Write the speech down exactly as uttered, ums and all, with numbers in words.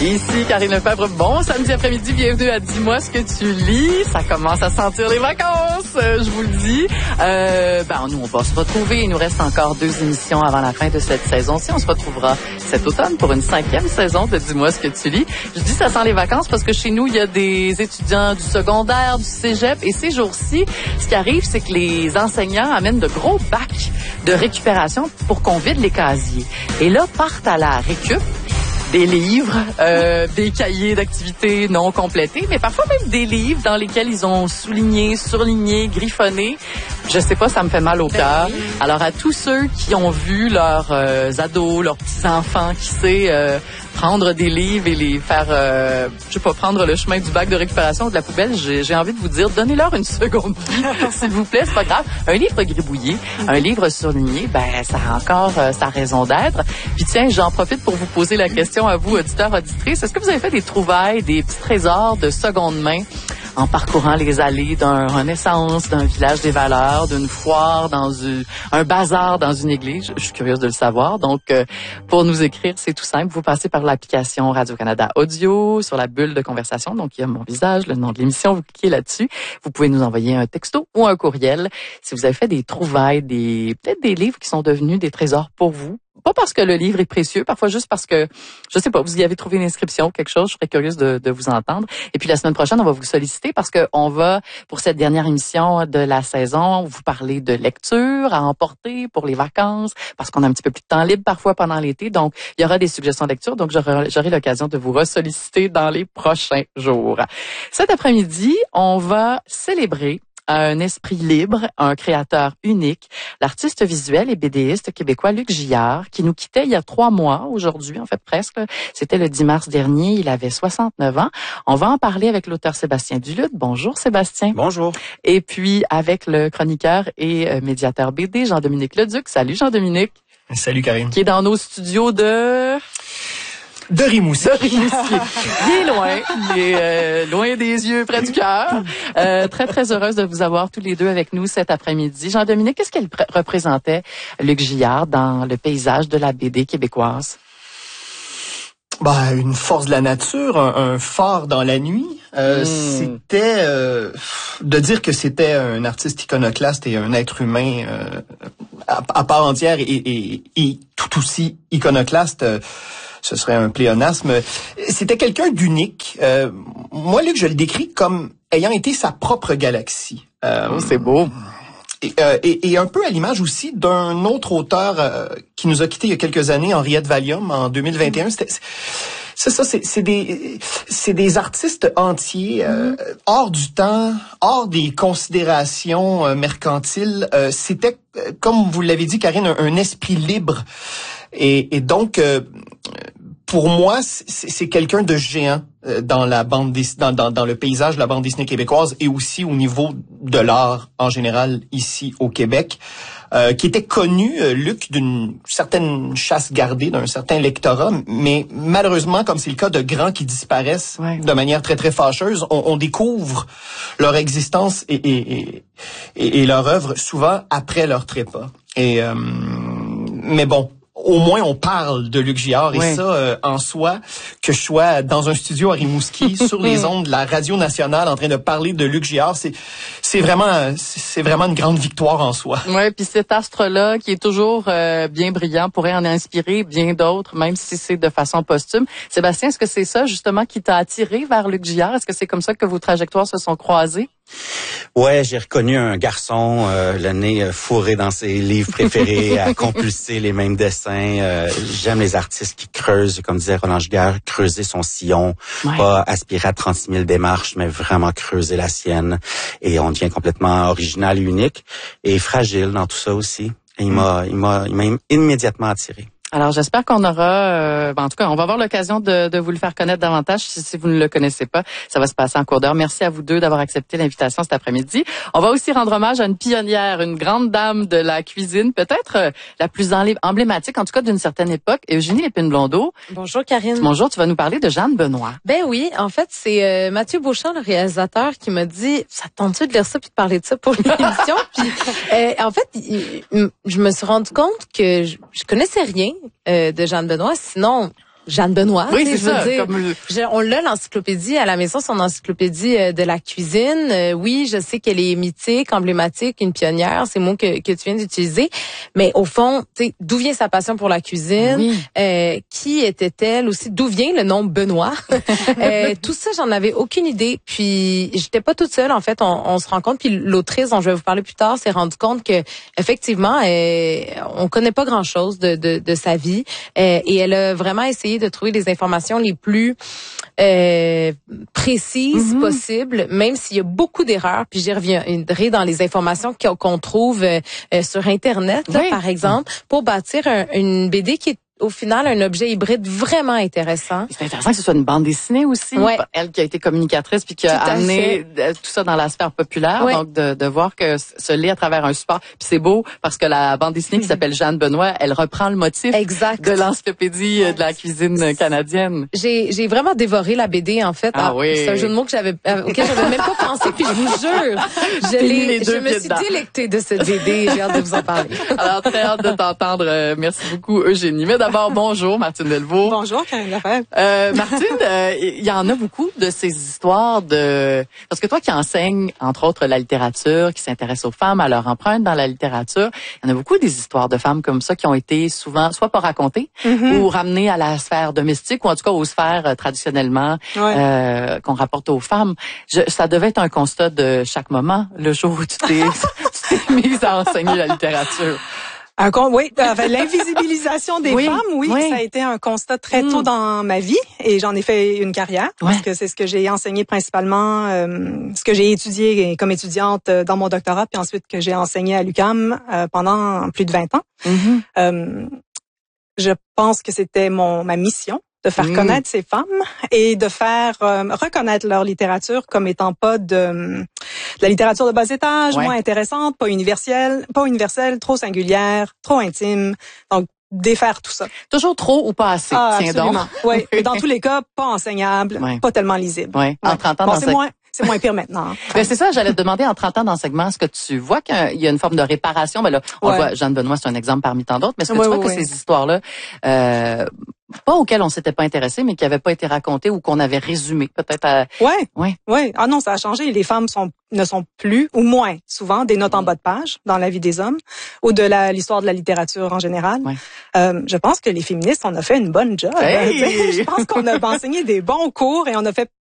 Ici Karine Lefebvre, bon samedi après-midi, bienvenue à Dis-moi ce que tu lis. Ça commence à sentir les vacances, je vous le dis. Euh, ben, nous, on va se retrouver. Il nous reste encore deux émissions avant la fin de cette saison-ci. On se retrouvera cet automne pour une cinquième saison de Dis-moi ce que tu lis. Je dis ça sent les vacances parce que chez nous, il y a des étudiants du secondaire, du cégep. Et ces jours-ci, ce qui arrive, c'est que les enseignants amènent de gros bacs de récupération pour qu'on vide les casiers. Et là, partent à la récup des livres, euh, des cahiers d'activités non complétés, mais parfois même des livres dans lesquels ils ont souligné, surligné, griffonné. Je sais pas, ça me fait mal au cœur. Alors à tous ceux qui ont vu leurs euh, ados, leurs petits-enfants, qui sait euh, prendre des livres et les faire, euh, je sais pas, prendre le chemin du bac de récupération ou de la poubelle, j'ai, j'ai envie de vous dire, donnez-leur une seconde vie, s'il vous plaît, c'est pas grave. Un livre gribouillé, un livre surligné, ben ça a encore euh, sa raison d'être. Puis tiens, j'en profite pour vous poser la question à vous, auditeurs, auditrices. Est-ce que vous avez fait des trouvailles, des petits trésors de seconde main en parcourant les allées d'un Renaissance, d'un village des valeurs, d'une foire, dans une, un bazar dans une église? Je, je suis curieuse de le savoir. Donc, euh, pour nous écrire, c'est tout simple. Vous passez par l'application Radio-Canada Audio, sur la bulle de conversation. Donc, il y a mon visage, le nom de l'émission. Vous cliquez là-dessus. Vous pouvez nous envoyer un texto ou un courriel. Si vous avez fait des trouvailles, des peut-être des livres qui sont devenus des trésors pour vous. Pas parce que le livre est précieux, parfois juste parce que, je sais pas, vous y avez trouvé une inscription, quelque chose, je serais curieuse de, de vous entendre. Et puis la semaine prochaine, on va vous solliciter parce que on va, pour cette dernière émission de la saison, vous parler de lecture à emporter pour les vacances, parce qu'on a un petit peu plus de temps libre parfois pendant l'été. Donc, il y aura des suggestions de lecture, donc j'aurai, j'aurai l'occasion de vous ressolliciter dans les prochains jours. Cet après-midi, on va célébrer un esprit libre, un créateur unique, l'artiste visuel et bédéiste québécois Luc Gillard, qui nous quittait il y a trois mois, aujourd'hui en fait presque. C'était le dix mars dernier, il avait soixante-neuf ans. On va en parler avec l'auteur Sébastien Duluth. Bonjour Sébastien. Bonjour. Et puis avec le chroniqueur et euh, médiateur B D, Jean-Dominique Leduc. Salut Jean-Dominique. Salut Karine. Qui est dans nos studios de... De Rimouski. De Rimouski. Il est loin, il est euh, loin des yeux, près du cœur. Euh, très, très heureuse de vous avoir tous les deux avec nous cet après-midi. Jean-Dominique, qu'est-ce qu'elle pr- représentait, Luc Gillard, dans le paysage de la B D québécoise? Bah, une force de la nature, un, un phare dans la nuit. Euh, mmh. C'était euh, de dire que c'était un artiste iconoclaste et un être humain euh, à, à part entière et, et, et tout aussi iconoclaste. Euh, ce serait un pléonasme. C'était quelqu'un d'unique. Euh, moi, Luc, je le décris comme ayant été sa propre galaxie. Euh, oh, c'est beau. Et, euh, et, et un peu à l'image aussi d'un autre auteur euh, qui nous a quittés il y a quelques années, Henriette Valium, en deux mille vingt et un. C'était, c'est ça, c'est, c'est des, c'est des artistes entiers, euh, hors du temps, hors des considérations euh, mercantiles. Euh, c'était, euh, comme vous l'avez dit, Karine, un, un esprit libre. Et, et donc, euh, pour moi, c'est, c'est quelqu'un de géant dans la bande dessinée, dans, dans, dans le paysage de la bande dessinée québécoise et aussi au niveau de l'art en général ici au Québec, euh, qui était connu, euh, Luc, d'une certaine chasse gardée, d'un certain lectorat, mais malheureusement, comme c'est le cas de grands qui disparaissent ouais. de manière très très fâcheuse, on, on découvre leur existence et, et, et, et, et leur œuvre souvent après leur trépas. Et euh, mais bon. Au moins, on parle de Luc Gillard, oui. Et ça, euh, en soi, que je sois dans un studio à Rimouski, sur les ondes de la Radio Nationale, en train de parler de Luc Gillard, c'est, c'est vraiment, c'est vraiment une grande victoire en soi. Ouais, puis cet astre-là, qui est toujours euh, bien brillant, pourrait en inspirer bien d'autres, même si c'est de façon posthume. Sébastien, est-ce que c'est ça, justement, qui t'a attiré vers Luc Gillard? Est-ce que c'est comme ça que vos trajectoires se sont croisées? Ouais, j'ai reconnu un garçon, euh, le nez fourré dans ses livres préférés, à compulser les mêmes dessins. Euh, j'aime les artistes qui creusent, comme disait Roland Giguère, creuser son sillon, ouais. Pas aspirer à trente-six mille démarches, mais vraiment creuser la sienne. Et on devient complètement original et unique et fragile dans tout ça aussi. Et il m'a, il m'a, il m'a immédiatement attiré. Alors, j'espère qu'on aura, euh, ben, en tout cas, on va avoir l'occasion de, de vous le faire connaître davantage si, si vous ne le connaissez pas. Ça va se passer en cours d'heure. Merci à vous deux d'avoir accepté l'invitation cet après-midi. On va aussi rendre hommage à une pionnière, une grande dame de la cuisine, peut-être euh, la plus emblématique, en tout cas d'une certaine époque, Eugénie Lépine-Blondeau. Bonjour, Karine. Bonjour, tu vas nous parler de Jeanne Benoît. Ben oui, en fait, c'est euh, Mathieu Beauchamp, le réalisateur, qui m'a dit, ça te tente-tu de lire ça puis de parler de ça pour l'émission? Puis, euh, en fait, il, je me suis rendu compte que je, je connaissais rien euh, de Jeanne Benoît, sinon Jeanne Benoît. Oui, c'est ça. Dire, Comme... je, on l'a l'encyclopédie à la maison, son encyclopédie euh, de la cuisine. Euh, oui, je sais qu'elle est mythique, emblématique, une pionnière, c'est le mot que, que tu viens d'utiliser. Mais au fond, tu sais, d'où vient sa passion pour la cuisine? Oui. Euh, qui était-elle aussi? D'où vient le nom Benoît? euh, tout ça, j'en avais aucune idée. Puis, j'étais pas toute seule. En fait, on, on se rend compte. Puis l'autrice, dont je vais vous parler plus tard, s'est rendu compte que effectivement, euh, on connaît pas grand-chose de, de, de sa vie. Euh, et elle a vraiment essayé de trouver les informations les plus euh, précises mm-hmm. possibles, même s'il y a beaucoup d'erreurs. Puis j'y reviendrai dans les informations qu'on trouve euh, sur Internet, là, oui. par exemple, pour bâtir un, une B D qui est au final, un objet hybride vraiment intéressant. C'est intéressant que ce soit une bande dessinée aussi. Ouais. Elle qui a été communicatrice puis qui a amené fait. tout ça dans la sphère populaire. Ouais. Donc, de, de voir que se lit à travers un support. Puis c'est beau parce que la bande dessinée qui s'appelle Jeanne Benoît, elle reprend le motif exact. de l'encyclopédie de la cuisine canadienne. J'ai, j'ai vraiment dévoré la B D, en fait. Ah, ah oui. C'est un jeu de mots que j'avais, auquel j'avais même pas pensé. Puis je vous jure, je, l'ai, je me suis dedans. délectée de cette B D. J'ai hâte de vous en parler. Alors, très hâte de t'entendre. Merci beaucoup, Eugénie. Mais d'abord, bonjour, Martine Delvaux. Bonjour, Karine Lefebvre. Euh, Martine, il euh, y en a beaucoup de ces histoires de... Parce que toi qui enseignes, entre autres, la littérature, qui s'intéresse aux femmes, à leur empreinte dans la littérature, il y en a beaucoup des histoires de femmes comme ça qui ont été souvent soit pas racontées mm-hmm. ou ramenées à la sphère domestique ou en tout cas aux sphères euh, traditionnellement ouais. euh, qu'on rapporte aux femmes. Je, ça devait être un constat de chaque moment, le jour où tu t'es, tu t'es mise à enseigner la littérature. Un con, oui, enfin, l'invisibilisation des oui, femmes, oui, oui, ça a été un constat très tôt mmh. dans ma vie et j'en ai fait une carrière ouais. parce que c'est ce que j'ai enseigné principalement, euh, ce que j'ai étudié comme étudiante dans mon doctorat puis ensuite que j'ai enseigné à l'U Q A M euh, pendant plus de vingt ans. Mmh. Euh, je pense que c'était mon ma mission de faire mmh. connaître ces femmes et de faire euh, reconnaître leur littérature comme étant pas de, de la littérature de bas étage, ouais. moins intéressante, pas universelle, pas universelle, trop singulière, trop intime. Donc défaire tout ça. Toujours trop ou pas assez, ah, tiens absolument. donc. Oui, et dans tous les cas, pas enseignable, ouais. pas tellement lisible. Oui, en trente ans bon, d'enseignement. C'est moins, c'est moins pire maintenant. Ben c'est ça, j'allais te demander en trente ans d'enseignement, est-ce que tu vois qu'il y a une forme de réparation? Ben là, on ouais. voit Jeanne Benoît, c'est un exemple parmi tant d'autres, mais est-ce que oui, tu vois oui, que oui. ces histoires-là, euh, pas auxquelles on s'était pas intéressé, mais qui n'avaient pas été racontées ou qu'on avait résumées, peut-être à... Ouais. Ouais. Ouais. Ah non, ça a changé. Les femmes sont, ne sont plus, ou moins souvent, des notes en bas de page dans la vie des hommes, ou de la, l'histoire de la littérature en général. Ouais. Euh, je pense que les féministes, on a fait une bonne job. Hey! Je pense qu'on a enseigné des bons cours et on a fait